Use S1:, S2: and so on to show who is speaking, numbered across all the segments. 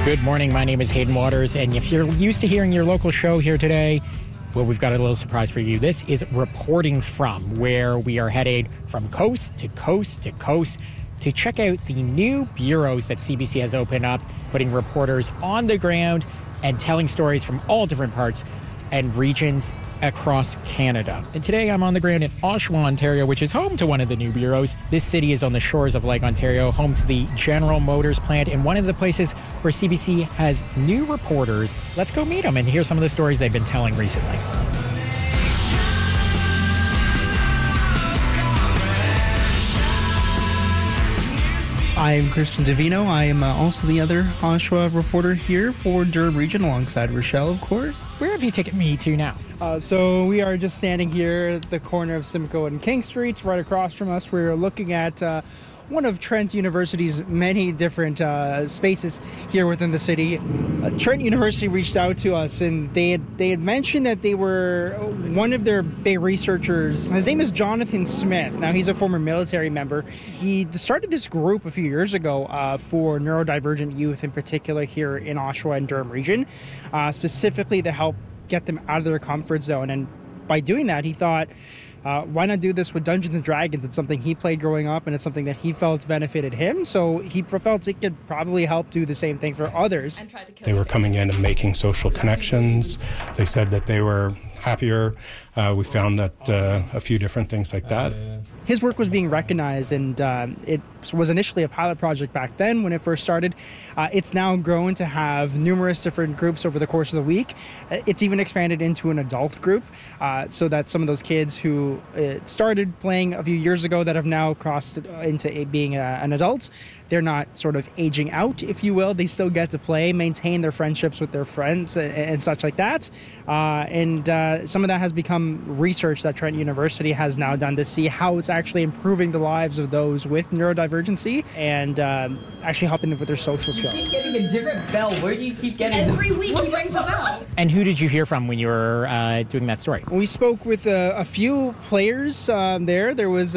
S1: Good morning. My name is Hayden Waters, and if you're used to hearing your local show here today, well, we've got a little surprise for you. This is Reporting From, where we are headed from coast to coast to coast to check out the new bureaus that CBC has opened up, putting reporters on the ground and telling stories from all different parts and regions across Canada. And today I'm on the ground in Oshawa, Ontario, which is home to one of the new bureaus. This city is on the shores of Lake Ontario, home to the General Motors plant, and one of the places where CBC has new reporters. Let's go meet them and hear some of the stories they've been telling recently.
S2: I'm Christian Davino. I am also the other Oshawa reporter here for Durham Region, alongside Rochelle, of course.
S1: Where have you taken me to now?
S2: So we are just standing here at the corner of Simcoe and King Street. Right across from us, we're looking at one of Trent University's many different spaces here within the city. Trent University reached out to us, and they had mentioned that they were one of their big researchers. His name is Jonathan Smith. Now, he's a former military member. He started this group a few years ago for neurodivergent youth, in particular here in Oshawa and Durham Region, specifically to help get them out of their comfort zone. And by doing that, he thought, why not do this with Dungeons and Dragons? It's something he played growing up, and it's something that he felt benefited him. So he felt it could probably help do the same thing for others.
S3: They were coming in and making social connections. They said that they were happier. We found that a few different things like that.
S2: His work was being recognized, and it was initially a pilot project back then when it first started. It's now grown to have numerous different groups over the course of the week. It's even expanded into an adult group, so that some of those kids who started playing a few years ago that have now crossed into being an adult, they're not sort of aging out, if you will. They still get to play, maintain their friendships with their friends and such like that. And some of that has become research that Trent University has now done to see how it's actually improving the lives of those with neurodivergency and actually helping them with their social skills.
S4: You keep getting a different bell. Where do you keep getting
S5: every week he rings a bell?
S1: And who did you hear from when you were doing that story?
S2: We spoke with a few players there. There was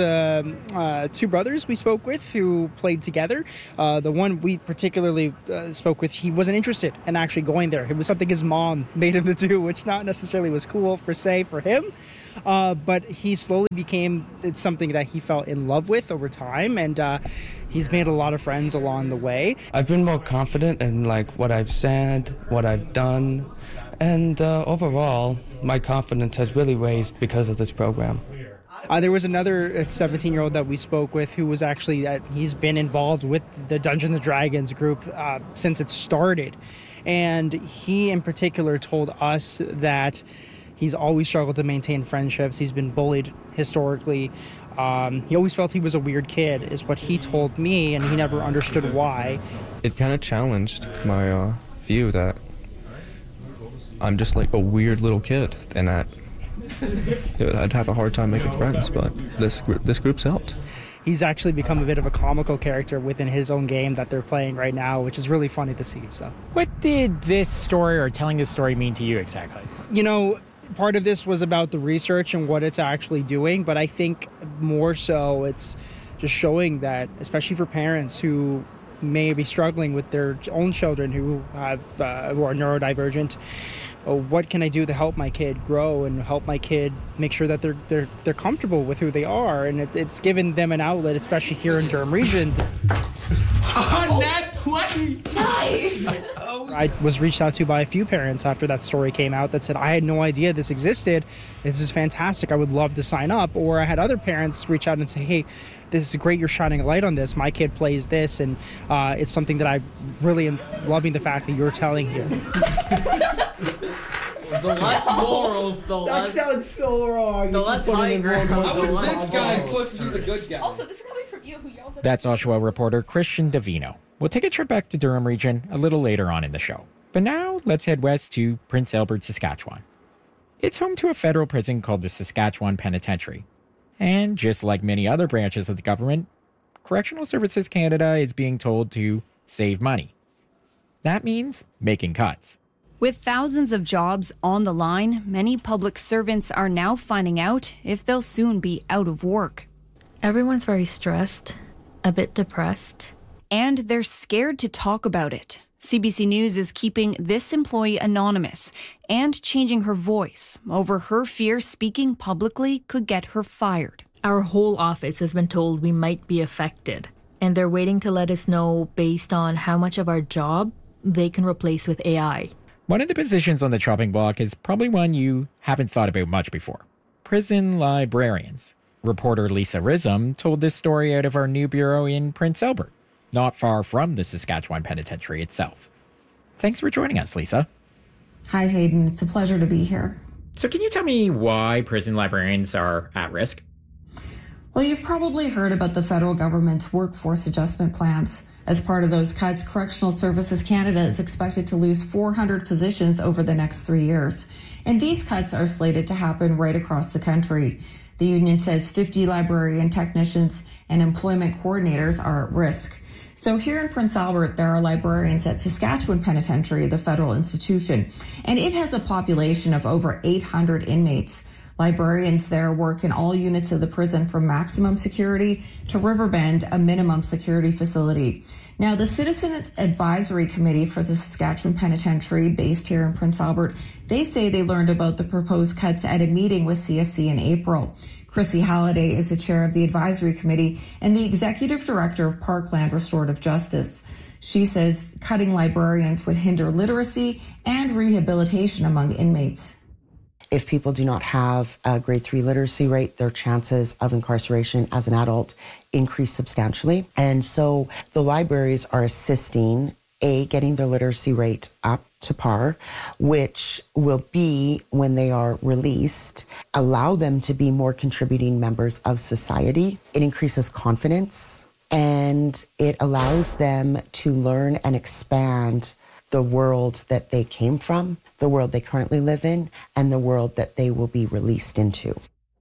S2: two brothers we spoke with who played together. The one we particularly spoke with, he wasn't interested in actually going there. It was something his mom made him to do, which not necessarily was cool per se for him. But he slowly it's something that he fell in love with over time, and he's made a lot of friends along the way.
S6: I've been more confident in what I've said, what I've done, and overall, my confidence has really raised because of this program.
S2: There was another 17-year-old that we spoke with who was actually, he's been involved with the Dungeons and Dragons group since it started. And he in particular told us that he's always struggled to maintain friendships. He's been bullied historically. He always felt he was a weird kid, is what he told me, and he never understood why.
S7: It kind of challenged my view that I'm just like a weird little kid, and that I'd have a hard time making friends, but this group's helped.
S2: He's actually become a bit of a comical character within his own game that they're playing right now, which is really funny to see. So,
S1: what did this story or telling this story mean to you exactly?
S2: You know, part of this was about the research and what it's actually doing, but I think more so it's just showing that, especially for parents who may be struggling with their own children who are neurodivergent, what can I do to help my kid grow and help my kid make sure that they're comfortable with who they are, and it's given them an outlet, especially here in Durham Region.
S4: Nat 20!
S5: Nice!
S2: I was reached out to by a few parents after that story came out that said, I had no idea this existed. This is fantastic. I would love to sign up. Or I had other parents reach out and say, hey, this is great. You're shining a light on this. My kid plays this, and it's something that I really am loving the fact that you're telling here.
S4: The less morals,
S2: That sounds so wrong.
S4: The less high ground.
S8: This guy's supposed to be the good guy.
S5: Also, this is coming from you who yells at
S1: That's Oshawa reporter Christian Davino. We'll take a trip back to Durham Region a little later on in the show. But now, let's head west to Prince Albert, Saskatchewan. It's home to a federal prison called the Saskatchewan Penitentiary. And just like many other branches of the government, Correctional Services Canada is being told to save money. That means making cuts.
S9: With thousands of jobs on the line, many public servants are now finding out if they'll soon be out of work.
S10: Everyone's very stressed, a bit depressed.
S9: And they're scared to talk about it. CBC News is keeping this employee anonymous and changing her voice over her fear speaking publicly could get her fired.
S10: Our whole office has been told we might be affected, and they're waiting to let us know based on how much of our job they can replace with AI.
S1: One of the positions on the chopping block is probably one you haven't thought about much before. Prison librarians. Reporter Lisa Rism told this story out of our new bureau in Prince Albert, not far from the Saskatchewan Penitentiary itself. Thanks for joining us, Lisa.
S11: Hi, Hayden. It's a pleasure to be here.
S1: So can you tell me why prison librarians are at risk?
S11: Well, you've probably heard about the federal government's workforce adjustment plans. As part of those cuts, Correctional Services Canada is expected to lose 400 positions over the next 3 years. And these cuts are slated to happen right across the country. The union says 50 librarian technicians and employment coordinators are at risk. So here in Prince Albert, there are librarians at Saskatchewan Penitentiary, the federal institution, and it has a population of over 800 inmates. Librarians there work in all units of the prison from maximum security to Riverbend, a minimum security facility. Now, the Citizens Advisory Committee for the Saskatchewan Penitentiary, based here in Prince Albert, they say they learned about the proposed cuts at a meeting with CSC in April. Chrissy Halliday is the chair of the advisory committee and the executive director of Parkland Restorative Justice. She says cutting librarians would hinder literacy and rehabilitation among inmates.
S12: If people do not have a grade 3 literacy rate, their chances of incarceration as an adult increase substantially. And so the libraries are assisting, getting their literacy rate up to par, which will be, when they are released, allow them to be more contributing members of society. It increases confidence, and it allows them to learn and expand the world that they came from, the world they currently live in, and the world that they will be released into.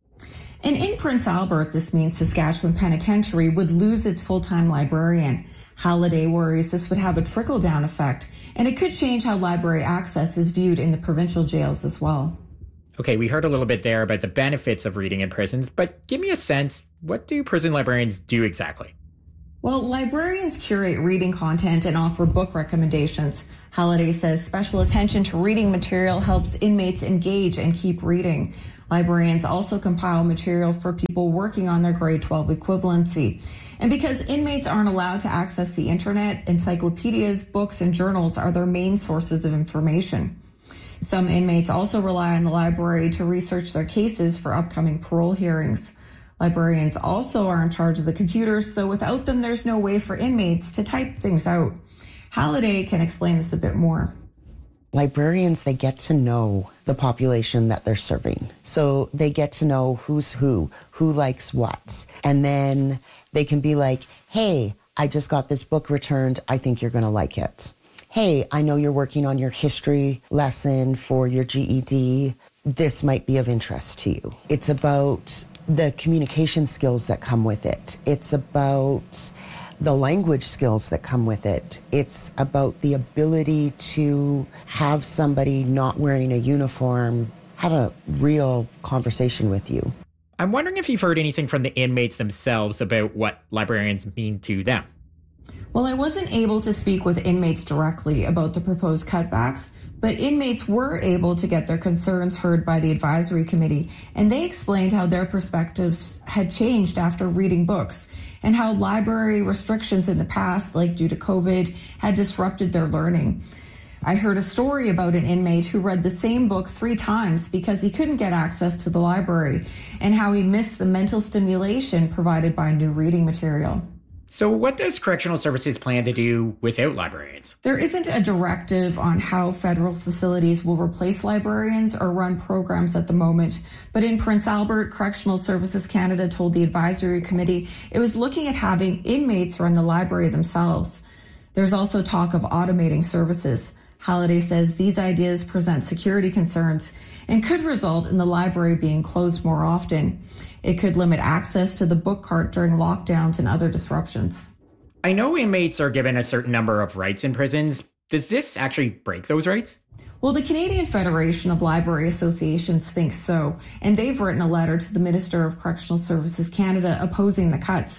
S11: And in Prince Albert, this means Saskatchewan Penitentiary would lose its full-time librarian. Halliday worries this would have a trickle-down effect, and it could change how library access is viewed in the provincial jails as well.
S1: Okay, we heard a little bit there about the benefits of reading in prisons, but give me a sense, what do prison librarians do exactly?
S11: Well, librarians curate reading content and offer book recommendations. Halliday says special attention to reading material helps inmates engage and keep reading. Librarians also compile material for people working on their grade 12 equivalency. And because inmates aren't allowed to access the internet, encyclopedias, books, and journals are their main sources of information. Some inmates also rely on the library to research their cases for upcoming parole hearings. Librarians also are in charge of the computers, so without them, there's no way for inmates to type things out. Halliday can explain this a bit more.
S12: Librarians, they get to know the population that they're serving. So they get to know who's who likes what. And then they can be like, hey, I just got this book returned. I think you're going to like it. Hey, I know you're working on your history lesson for your GED. This might be of interest to you. It's about the communication skills that come with it. It's about the language skills that come with it. It's about the ability to have somebody not wearing a uniform have a real conversation with you.
S1: I'm wondering if you've heard anything from the inmates themselves about what librarians mean to them.
S11: Well, I wasn't able to speak with inmates directly about the proposed cutbacks, but inmates were able to get their concerns heard by the advisory committee, and they explained how their perspectives had changed after reading books and how library restrictions in the past, like due to COVID, had disrupted their learning. I heard a story about an inmate who read the same book 3 times because he couldn't get access to the library, and how he missed the mental stimulation provided by new reading material.
S1: So what does Correctional Services plan to do without librarians?
S11: There isn't a directive on how federal facilities will replace librarians or run programs at the moment. But in Prince Albert, Correctional Services Canada told the advisory committee it was looking at having inmates run the library themselves. There's also talk of automating services. Halliday says these ideas present security concerns and could result in the library being closed more often. It could limit access to the book cart during lockdowns and other disruptions.
S1: I know inmates are given a certain number of rights in prisons. Does this actually break those rights?
S11: Well, the Canadian Federation of Library Associations thinks so, and they've written a letter to the Minister of Correctional Services Canada opposing the cuts.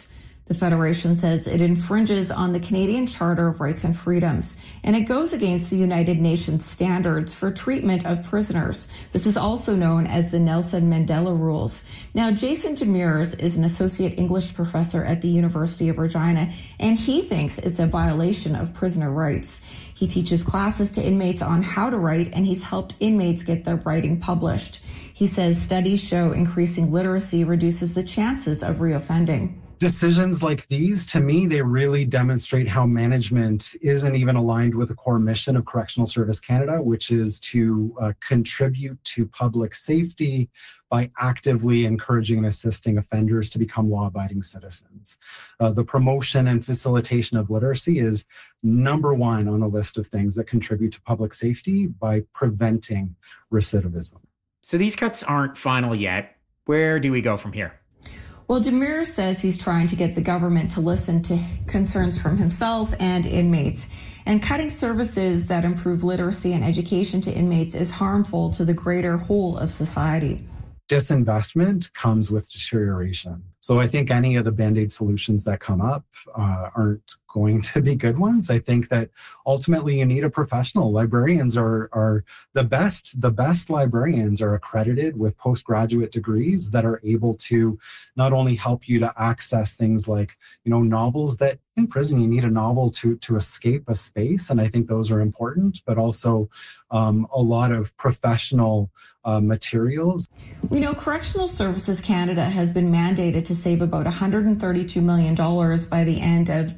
S11: The Federation says it infringes on the Canadian Charter of Rights and Freedoms, and it goes against the United Nations standards for treatment of prisoners. This is also known as the Nelson Mandela Rules. Now, Jason Demers is an associate English professor at the University of Regina, and he thinks it's a violation of prisoner rights. He teaches classes to inmates on how to write, and he's helped inmates get their writing published. He says studies show increasing literacy reduces the chances of reoffending.
S13: Decisions like these, to me, they really demonstrate how management isn't even aligned with the core mission of Correctional Service Canada, which is to contribute to public safety by actively encouraging and assisting offenders to become law-abiding citizens. The promotion and facilitation of literacy is number one on a list of things that contribute to public safety by preventing recidivism.
S1: So these cuts aren't final yet. Where do we go from here?
S11: Well, Demers says he's trying to get the government to listen to concerns from himself and inmates. And cutting services that improve literacy and education to inmates is harmful to the greater whole of society.
S13: Disinvestment comes with deterioration. So I think any of the Band-Aid solutions that come up aren't going to be good ones. I think that ultimately you need a professional. Librarians are the best. The best librarians are accredited with postgraduate degrees that are able to not only help you to access things like, novels that in prison you need a novel to escape a space. And I think those are important, but also a lot of professional materials.
S11: We know Correctional Services Canada has been mandated to save about $132 million by the end of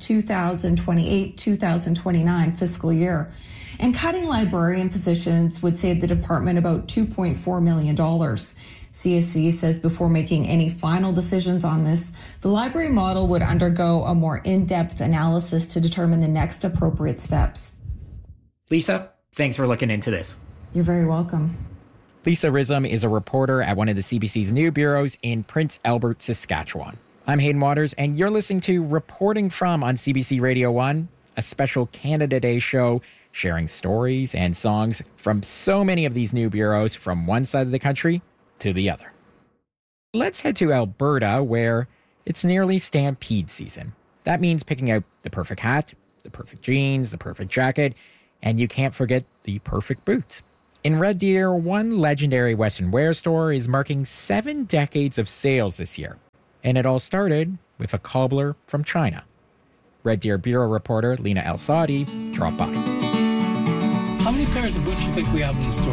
S11: 2028-2029 fiscal year. And cutting librarian positions would save the department about $2.4 million. CSC says before making any final decisions on this, the library model would undergo a more in-depth analysis to determine the next appropriate steps.
S1: Lisa, thanks for looking into this.
S11: You're very welcome.
S1: Lisa Rism is a reporter at one of the CBC's new bureaus in Prince Albert, Saskatchewan. I'm Hayden Waters, and you're listening to Reporting From on CBC Radio 1, a special Canada Day show sharing stories and songs from so many of these new bureaus from one side of the country to the other. Let's head to Alberta, where it's nearly stampede season. That means picking out the perfect hat, the perfect jeans, the perfect jacket, and you can't forget the perfect boots. In Red Deer, one legendary Western wear store is marking 7 decades of sales this year. And it all started with a cobbler from China. Red Deer Bureau reporter Lena El-Sadi dropped by.
S8: How many pairs of boots do you think we have in the store?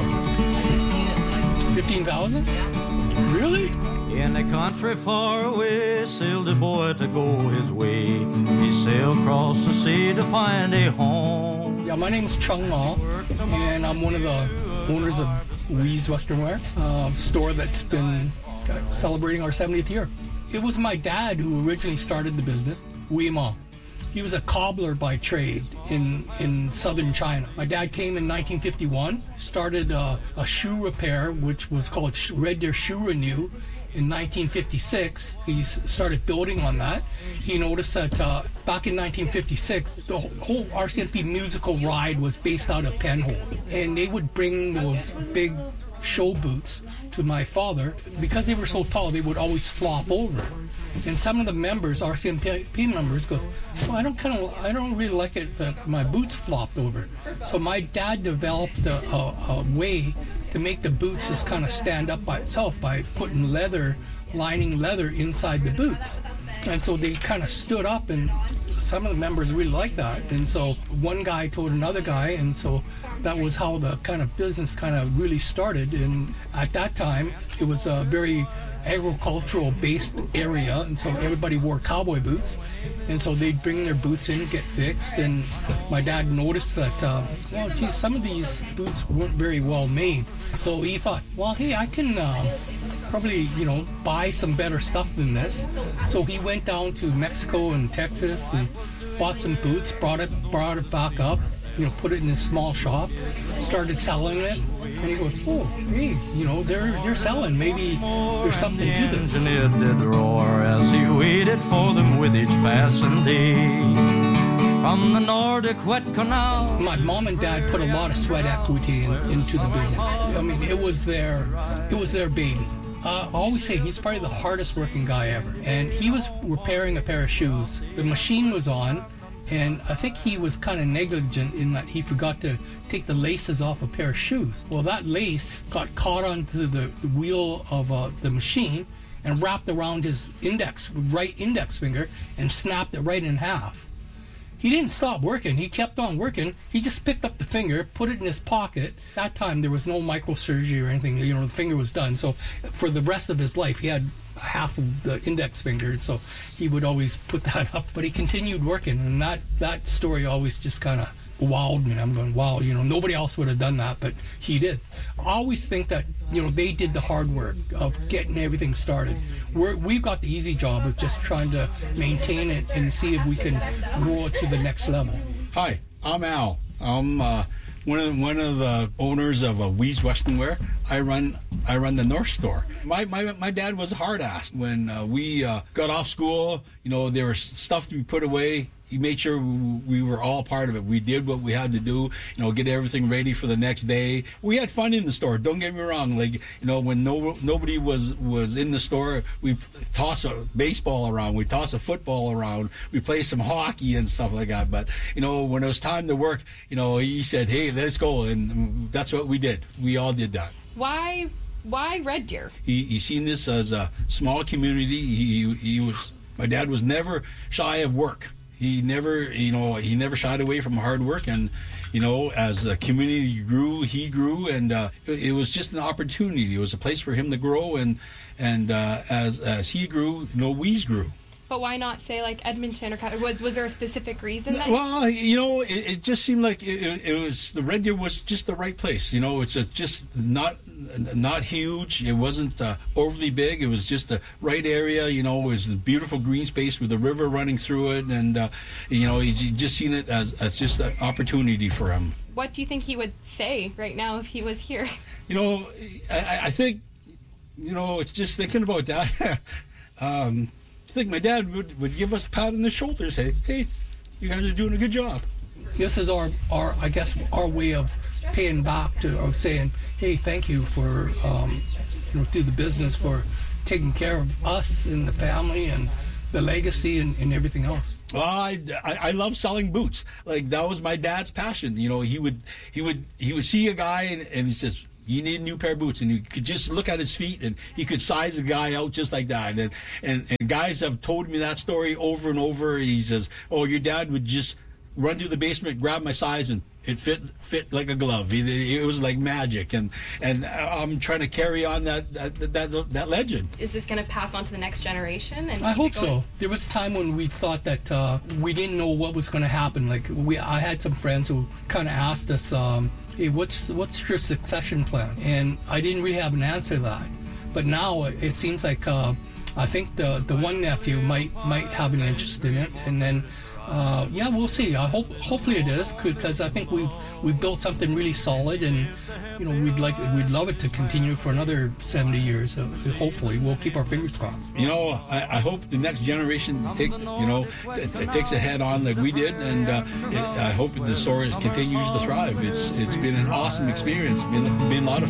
S8: 15,000? Yeah. Really?
S14: In a country far away, sailed a boy to go his way. He sailed across the sea to find a home.
S8: Yeah, my name is Chung Ma, and I'm one of the owners of Wee's Western Wear, a store that's been celebrating our 70th year. It was my dad who originally started the business, Wee Ma. He was a cobbler by trade in southern China. My dad came in 1951, started a shoe repair, which was called Red Deer Shoe Renew. In 1956, he started building on that. He noticed that back in 1956, the whole RCMP musical ride was based out of Penhold. And they would bring those big show boots to my father. Because they were so tall, they would always flop over. And some of the members, RCMP members, goes, well, I don't really like it that my boots flopped over. So my dad developed a way to make the boots just kind of stand up by itself by putting lining leather inside the boots. And so they kind of stood up, and some of the members really liked that. And so one guy told another guy, and so that was how the kind of business kind of really started. And at that time, it was a very agricultural based area, and so everybody wore cowboy boots, and so they'd bring their boots in and get fixed. And my dad noticed that some of these boots weren't very well made, so he thought, well, hey, I can probably buy some better stuff than this. So he went down to Mexico and Texas and bought some boots, brought it back up, put it in a small shop, started selling it. And he goes, oh, hey, they're selling. Maybe there's something to this.
S14: The engineer did roar as he waited for them with each passing day. From the Nordic wet canal.
S8: My mom and dad put a lot of sweat equity into the business. I mean, it was their baby. I always say he's probably the hardest working guy ever. And he was repairing a pair of shoes. The machine was on, and I think he was kind of negligent in that he forgot to take the laces off a pair of shoes. Well, that lace got caught onto the wheel of the machine and wrapped around his right index finger and snapped it right in half. He didn't stop working. He kept on working. He just picked up the finger, put it in his pocket. That time, there was no microsurgery or anything. You know, the finger was done. So for the rest of his life, he had half of the index finger. So he would always put that up. But he continued working. And that story always just kind of wowed me. I'm going, wow, you know, nobody else would have done that, but he did. I always think that, you know, they did the hard work of getting everything started. We've got the easy job of just trying to maintain it and see if we can grow it to the next level.
S15: Hi, I'm Al. I'm one of the owners of Wees Western Wear. I run the North Store. My dad was a hard ass. When we got off school, you know, there was stuff to be put away. He made sure we were all part of it. We did what we had to do, you know, get everything ready for the next day. We had fun in the store. Don't get me wrong. Like, you know, when nobody was in the store, we toss a baseball around. We toss a football around. We play some hockey and stuff like that. But, you know, when it was time to work, you know, he said, hey, let's go. And that's what we did. We all did that.
S5: Why Red Deer?
S15: He seen this as a small community. My dad was never shy of work. He never shied away from hard work, and, you know, as the community grew, he grew, and it was just an opportunity. It was a place for him to grow, and as he grew, you know, Wees grew.
S5: But why not say like Edmonton or was there a specific reason?
S15: Well, you know, it just seemed like it was the Red Deer was just the right place. You know, it's just not huge. It wasn't overly big. It was just the right area. You know, it was the beautiful green space with the river running through it, and you know, he just seen it as just an opportunity for him.
S5: What do you think he would say right now if he was here?
S15: You know, I think, you know, it's just thinking about that. I think my dad would give us a pat on the shoulders. Hey, you guys are doing a good job.
S8: This is our I guess our way of paying back of saying, hey, thank you for you know, through the business, for taking care of us and the family and the legacy and everything else.
S15: Well, I love selling boots. Like, that was my dad's passion. You know, he would see a guy and he says, you need a new pair of boots, and you could just look at his feet, and he could size the guy out just like that. And guys have told me that story over and over. He says, "Oh, your dad would just run to the basement, grab my size, and it fit like a glove. It was like magic." And I'm trying to carry on that legend.
S5: Is this going to pass on to the next generation? And
S8: I hope so. There was a time when we thought that we didn't know what was going to happen. Like, I had some friends who kind of asked us, hey, what's your succession plan? And I didn't really have an answer to that. But now it seems like I think the one nephew might have an interest in it, and then yeah, we'll see. Hopefully it is, because I think we've built something really solid, and, you know, we'd love it to continue for another 70 years. Hopefully, we'll keep our fingers crossed.
S15: You know, I hope the next generation takes a head on like we did, and I hope the store continues to thrive. It's been an awesome experience. It's been a lot of